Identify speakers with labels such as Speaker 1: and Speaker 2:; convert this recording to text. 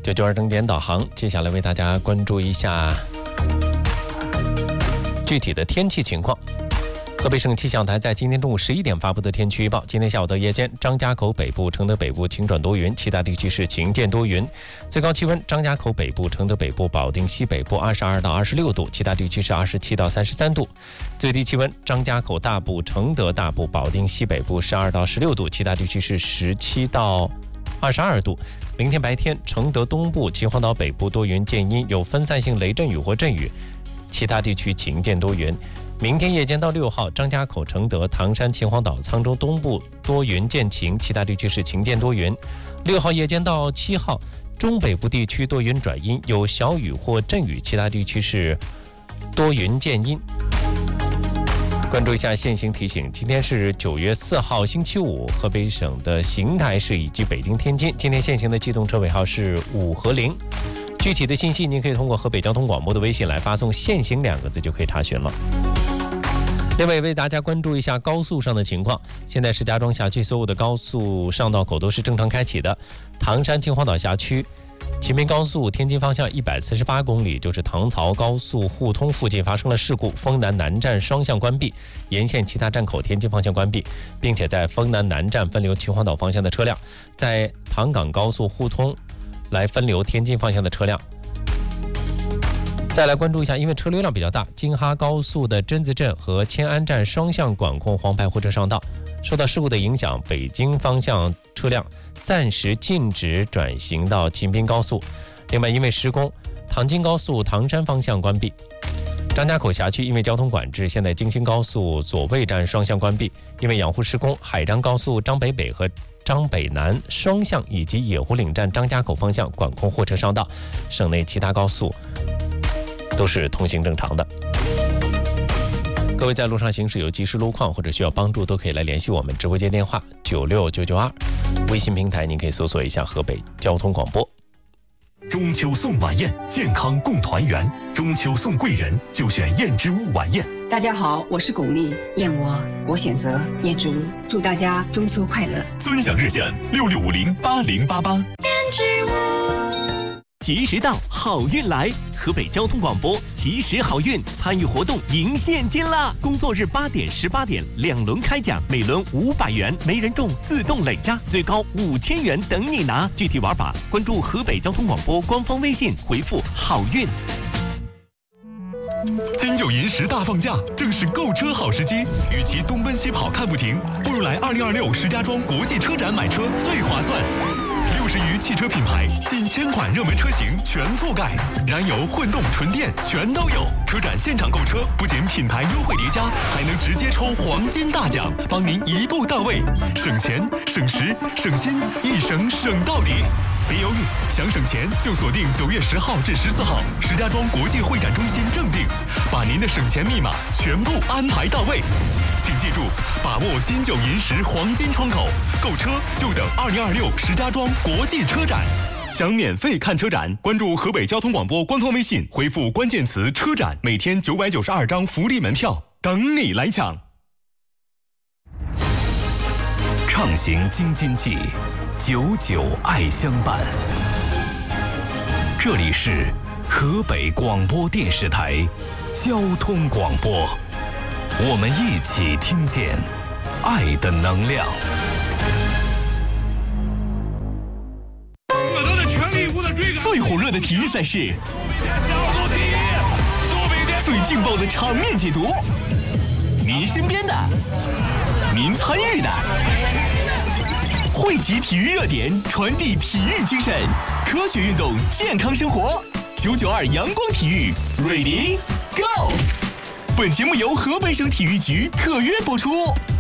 Speaker 1: 992整点导航，接下来为大家关注一下具体的天气情况。河北省气象台在今天中午11点发布的天气预报：今天下午到夜间，张家口北部、承德北部晴转多云，其他地区是晴间多云。最高气温：张家口北部、承德北部、保定西北部22到26度，其他地区是27到33度。最低气温：张家口大部、承德大部、保定西北部12到16度，其他地区是17到22度。明天白天，承德东部、秦皇岛北部多云见阴，有分散性雷阵雨或阵雨，其他地区晴间多云。明天夜间到6号，张家口、承德、唐山、秦皇岛、沧州东部多云见晴，其他地区是晴间多云。6号夜间到7号，中北部地区多云转阴，有小雨或阵雨，其他地区是多云见阴。关注一下现行提醒，今天是9月4号星期五，河北省的邢台市以及北京、天津今天现行的机动车尾号是5和0。具体的信息您可以通过河北交通广播的微信来发送限行2个字就可以查询了。另外为大家关注一下高速上的情况，现在石家庄辖区所有的高速上道口都是正常开启的。唐山秦皇岛辖区秦滨高速天津方向148公里，就是唐曹高速互通附近发生了事故，丰南南站双向关闭，沿线其他站口天津方向关闭，并且在丰南南站分流秦皇岛方向的车辆，在唐港高速互通来分流天津方向的车辆。再来关注一下，因为车流量比较大，京哈高速的榛子镇和迁安站双向管控黄牌货车上道，受到事故的影响，北京方向车辆暂时禁止转行到秦滨高速。另外因为施工，唐京高速唐山方向关闭。张家口辖区因为交通管制，现在京新高速左卫站双向关闭，因为养护施工，海张高速张北北和张北南双向以及野湖岭站张家口方向管控货车上道，省内其他高速都是通行正常的。各位在路上行驶有即时路况或者需要帮助，都可以来联系我们直播间电话96992，微信平台您可以搜索一下河北交通广播。
Speaker 2: 中秋送晚宴，健康共团圆。中秋送贵人，就选燕之屋晚宴。
Speaker 3: 大家好，我是巩俐，燕窝我选择燕之屋，祝大家中秋快乐。
Speaker 2: 尊享热线66508088。
Speaker 4: 燕之屋，及时到，好运来！河北交通广播及时好运参与活动赢现金啦！工作日8点、18点2轮开奖，每轮500元，没人中自动累加，最高5000元等你拿。具体玩法关注河北交通广播官方微信，回复好运。
Speaker 2: 金九银十大放假，正是购车好时机。与其东奔西跑看不停，不如来2026石家庄国际车展买车最划算。60余汽车品牌，近1000款热门车型全覆盖，燃油、混动、纯电全都有。车展现场购车，不仅品牌优惠叠加，还能直接抽黄金大奖，帮您一步到位，省钱、省时、省心，一省省到底。别犹豫，想省钱就锁定9月10号至14号石家庄国际会展中心正定，把您的省钱密码全部安排到位。请记住，把握金九银十黄金窗口，购车就等2026石家庄国际车展。想免费看车展，关注河北交通广播官方微信，回复关键词车展，每天992张福利门票等你来抢。
Speaker 5: 畅行京津冀，99爱相伴。这里是河北广播电视台交通广播，我们一起听见爱的能量。
Speaker 6: 我都在全力以赴的追赶
Speaker 2: 最火热的体育赛事，最劲爆的场面解读，您身边的，您参与的。汇集体育热点，传递体育精神，科学运动，健康生活。992阳光体育 ，Ready Go！ 本节目由河北省体育局特约播出。